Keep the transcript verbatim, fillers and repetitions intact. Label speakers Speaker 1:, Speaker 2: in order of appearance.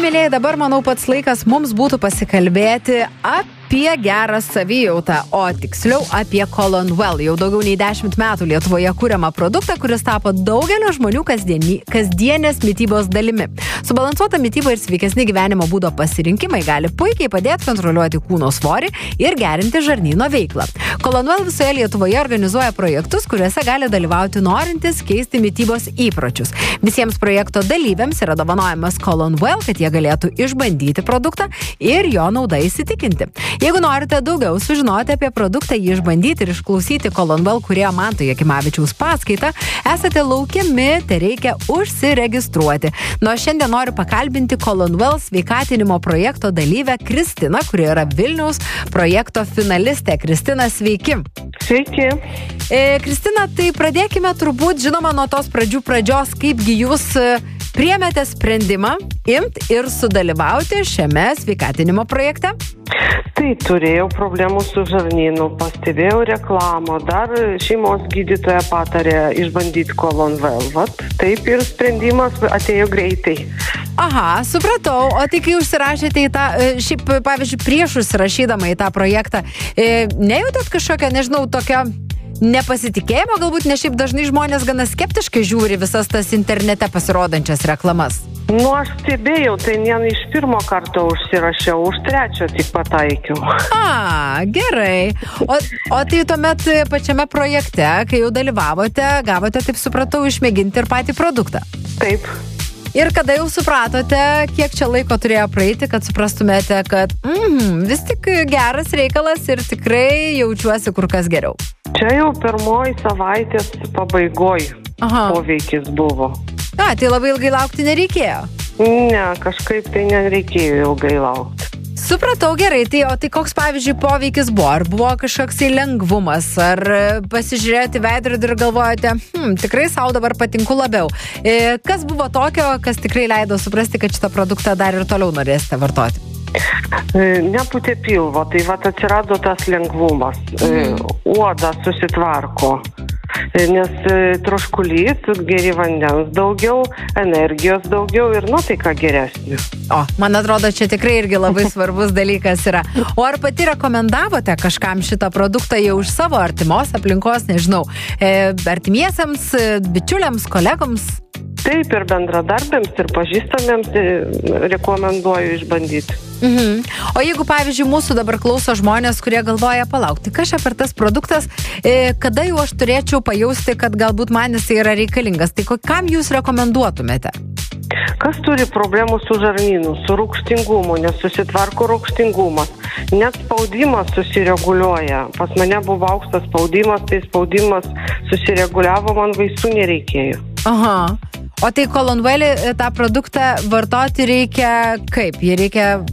Speaker 1: Mėlyje, dabar, manau, pats laikas mums būtų pasikalbėti apie gerą savijautą, o tiksliau apie Colonwell. Jau daugiau nei dešimt metų Lietuvoje kuriamą produktą, kuris tapo daugelio žmonių kasdieni, kasdienės mitybos dalimi. Subalansuota mityba ir sveikesni gyvenimo būdo pasirinkimai gali puikiai padėti kontroliuoti kūno svorį ir gerinti žarnyno veiklą. Colonwell visoje Lietuvoje organizuoja projektus, kuriuose gali dalyvauti norintys keisti mitybos įpročius. Visiems projekto dalyviams yra dovanojamas Colonwell, kad jie galėtų išbandyti produktą ir jo naudą įsitikinti. Jeigu norite daugiau sužinoti apie produktą, jį išbandyti ir išklausyti Colonwell kūrėjo Manto Jakimavičiaus paskaitą, esate laukiami, tai reikia užsiregistruoti. Nuo šiandien noriu pakalbinti Colonwell sveikatinimo projekto dalyvę Kristiną, kuri yra Vilniaus projekto finalistė. Kristina, sveiki.
Speaker 2: Sveiki.
Speaker 1: E, Kristina, tai pradėkime turbūt, žinoma, nuo tos pradžių pradžios, kaipgi jūs priėmėte sprendimą imt ir sudalyvauti šiame sveikatinimo projekte?
Speaker 2: Tai turėjau problemų su žarnynu, pastebėjau reklamą, dar šeimos gydytoja patarė išbandyti Colonwell. Vat taip ir sprendimas atėjo greitai.
Speaker 1: Aha, supratau. O tai kai užsirašėte į tą, šiaip, pavyzdžiui, prieš užsirašydama į tą projektą, nejautėt kažkokią, nežinau, tokią nepasitikėjimo, galbūt, nes šiaip dažnai žmonės gana skeptiškai žiūri visas tas internete pasirodančias reklamas?
Speaker 2: Nu, aš stebėjau, tai ne iš pirmo karto užsirašiau, už trečio tik pataikiau.
Speaker 1: A, gerai. O, o tai tuomet pačiame projekte, kai jau dalyvavote, gavote, taip supratau, išmėginti ir patį produktą?
Speaker 2: Taip.
Speaker 1: Ir kada jau supratote, kiek čia laiko turėjo praeiti, kad suprastumėte, kad mm, vis tik geras reikalas ir tikrai jaučiuosi kur kas geriau?
Speaker 2: Čia jau pirmoji savaitės pabaigoj
Speaker 1: Aha.
Speaker 2: poveikis buvo.
Speaker 1: A, tai labai ilgai laukti nereikėjo?
Speaker 2: Ne, kažkaip tai nereikėjo ilgai laukti.
Speaker 1: Supratau, gerai. Tai, o tai koks, pavyzdžiui, poveikis buvo? Ar buvo kažkoks lengvumas? Ar pasižiūrėjote veidrodį ir galvojate, hm, tikrai savo dabar patinku labiau? E, kas buvo tokio, kas tikrai leido suprasti, kad šitą produktą dar ir toliau norėsite vartoti?
Speaker 2: Neputė pilvo, tai vat atsirado tas lengvumas. Mm. Oda susitvarko. Nes troškulys, geri vandens daugiau, energijos daugiau ir nuotaika geresnė.
Speaker 1: O, man atrodo, čia tikrai irgi labai svarbus dalykas yra. O ar pati rekomendavote kažkam šitą produktą jau iš savo artimos aplinkos, nežinau, e, artimiesiems, bičiuliams, kolegoms?
Speaker 2: Taip, ir bendradarbėms, ir pažįstamiems rekomenduoju išbandyti.
Speaker 1: Mhm. O jeigu, pavyzdžiui, mūsų dabar klauso žmonės, kurie galvoja palaukti, kas čia per tas produktas, e, kada jau aš turėčiau pajausti, kad galbūt man jis yra reikalingas, tai kam jūs rekomenduotumėte?
Speaker 2: Kas turi problemų su žarnynu, su rūgštingumu, nes susitvarko rūgštingumas, net spaudimas susireguliuoja. Pas mane buvo aukštas spaudimas, tai spaudimas susireguliavo, man vaistų nereikėjo.
Speaker 1: Aha. O tai Colonwell tą produktą vartoti reikia kaip? Jį reikia